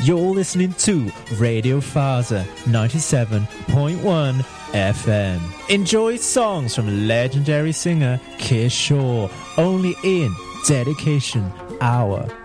You're listening to Radio Faza 97.1 FM. Enjoy songs from legendary singer Kishore only in Dedication Hour.